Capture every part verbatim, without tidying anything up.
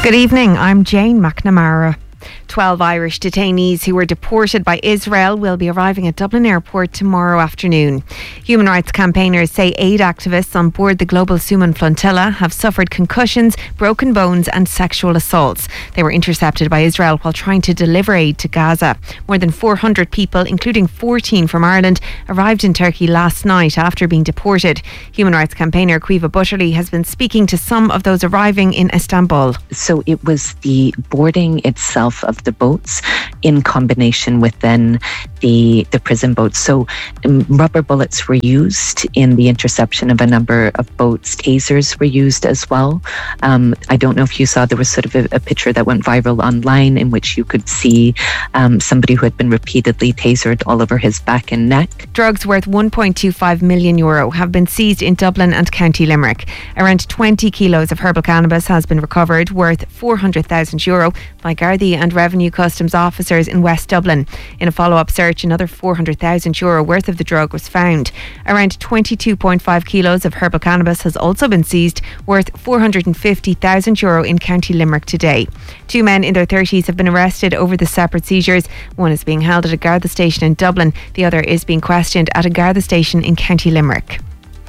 Good evening, I'm Jane McNamara. Twelve Irish detainees who were deported by Israel will be arriving at Dublin Airport tomorrow afternoon. Human rights campaigners say aid activists on board the Global Suman Flotilla have suffered concussions, broken bones and sexual assaults. They were intercepted by Israel while trying to deliver aid to Gaza. More than four hundred people, including fourteen from Ireland, arrived in Turkey last night after being deported. Human rights campaigner Caoimhe Butterly has been speaking to some of those arriving in Istanbul. So it was the boarding itself of the boats in combination with then the the prison boats. So um, rubber bullets were used in the interception of a number of boats. Tasers were used as well. Um, I don't know if you saw, there was sort of a, a picture that went viral online in which you could see um, somebody who had been repeatedly tasered all over his back and neck. Drugs worth one point two five million euro have been seized in Dublin and County Limerick. Around twenty kilos of herbal cannabis has been recovered, worth four hundred thousand euro by Gardaí and Revenue Customs officers in West Dublin. In a follow-up search, another four hundred thousand euro worth of the drug was found. Around twenty-two point five kilos of herbal cannabis has also been seized, worth four hundred fifty thousand euro in County Limerick today. Two men in their thirties have been arrested over the separate seizures. One is being held at a Garda station in Dublin. The other is being questioned at a Garda station in County Limerick.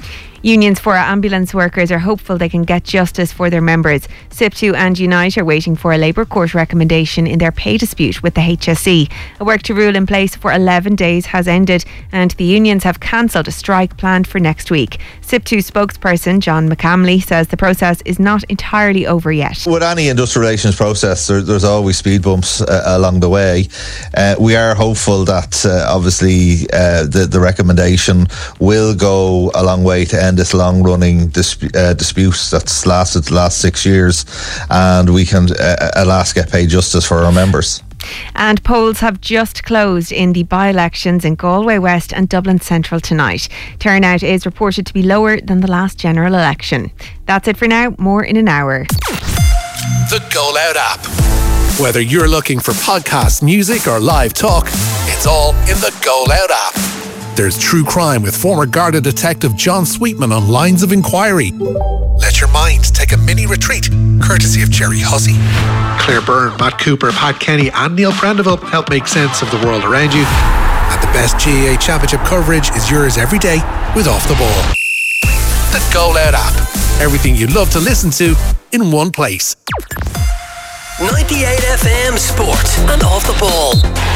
Unions for ambulance workers are hopeful they can get justice for their members. S I P two and Unite are waiting for a Labour Court recommendation in their pay dispute with the H S E. A work to rule in place for eleven days has ended and the unions have cancelled a strike planned for next week. S I P two spokesperson John McCamley says the process is not entirely over yet. With any industrial relations process, there, there's always speed bumps uh, along the way. Uh, we are hopeful that uh, obviously uh, the, the recommendation will go a long way to end this long-running disp- uh, dispute that's lasted the last six years, and we can uh, at last get paid justice for our members. And polls have just closed in the by-elections in Galway West and Dublin Central tonight. Turnout is reported to be lower than the last general election. That's it for now. More in an hour. The Go Loud app. Whether you're looking for podcasts, music or live talk, it's all in the Go Loud app. There's true crime with former Garda detective John Sweetman on Lines of Inquiry. Let your mind take a mini retreat, courtesy of Jerry Hussey. Claire Byrne, Matt Cooper, Pat Kenny and Neil Prendeville help make sense of the world around you. And the best G A A Championship coverage is yours every day with Off the Ball. The Go Loud app. Everything you love to listen to in one place. ninety-eight F M Sport and Off the Ball.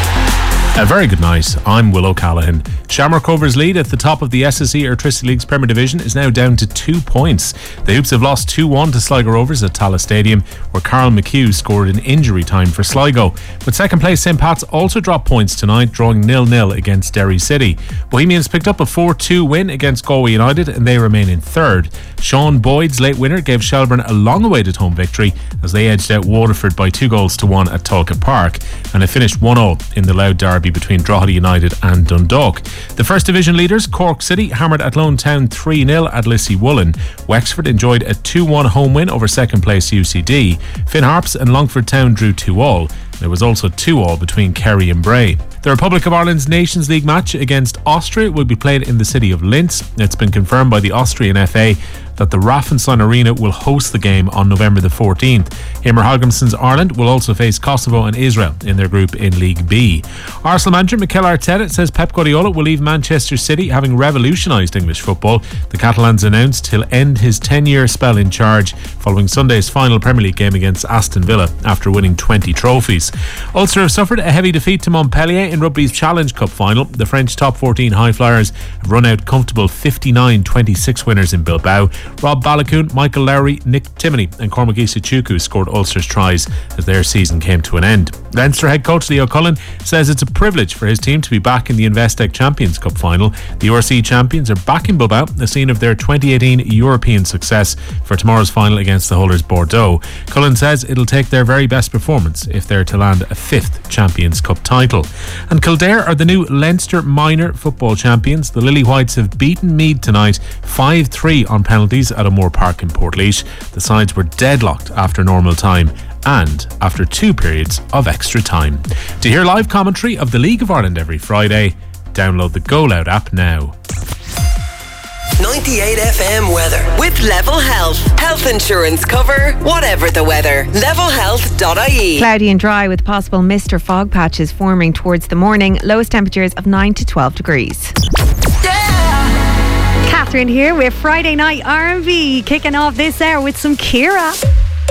A very good night. I'm Will O'Callaghan. Shamrock Rovers' lead at the top of the S S E Airtricity League's Premier Division is now down to two points. The Hoops have lost two one to Sligo Rovers at Tallaght Stadium, where Carl McHugh scored in injury time for Sligo. But second place Saint Pat's also dropped points tonight, drawing nil nil against Derry City. Bohemians picked up a four two win against Galway United and they remain in third. Sean Boyd's late winner gave Shelbourne a long-awaited home victory as they edged out Waterford by two goals to one at Talcott Park, and it finished one all in the Louth derby between Drogheda United and Dundalk. The First Division leaders, Cork City, hammered Athlone Town three nil at Lissy Woolen. Wexford enjoyed a two one home win over second place U C D. Finn Harps and Longford Town drew two all. There was also two all between Kerry and Bray. The Republic of Ireland's Nations League match against Austria will be played in the city of Linz. It's been confirmed by the Austrian F A that the Raffenstein Arena will host the game on November the fourteenth. Eamon Hogginson's Ireland will also face Kosovo and Israel in their group in League B. Arsenal manager Mikel Arteta says Pep Guardiola will leave Manchester City having revolutionised English football. The Catalans announced he'll end his ten-year spell in charge following Sunday's final Premier League game against Aston Villa after winning twenty trophies. Ulster have suffered a heavy defeat to Montpellier in Rugby's Challenge Cup final. The French top fourteen High Flyers have run out comfortable fifty-nine twenty-six winners in Bilbao. Rob Balakoon, Michael Lowry, Nick Timoney and Cormac Issa-Chukwu scored Ulster's tries as their season came to an end. Leinster head coach Leo Cullen says it's a privilege for his team to be back in the Investec Champions Cup final. The U R C champions are back in Bilbao, the scene of their twenty eighteen European success, for tomorrow's final against the holders Bordeaux. Cullen says it'll take their very best performance if they're to land a fifth Champions Cup title. And Kildare are the new Leinster minor football champions. The Lily Whites have beaten Meath tonight five three on penalties at O'Moore Park in Portlaoise. The sides were deadlocked after normal time and after two periods of extra time. To hear live commentary of the League of Ireland every Friday, download the Go Loud app now. ninety-eight F M weather. With Level Health. Health insurance cover, whatever the weather. level health dot I E. Cloudy and dry with possible mist or fog patches forming towards the morning. Lowest temperatures of nine to twelve degrees. Catherine here with Friday Night R and B, kicking off this hour with some Kira.